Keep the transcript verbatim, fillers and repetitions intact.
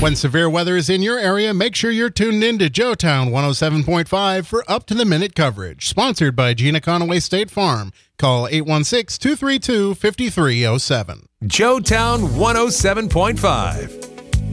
When severe weather is in your area, make sure you're tuned in to Joetown one oh seven point five for up-to-the-minute coverage. Sponsored by Gina Conaway State Farm. Call eight one six, two three two, five three zero seven. Joetown one oh seven point five.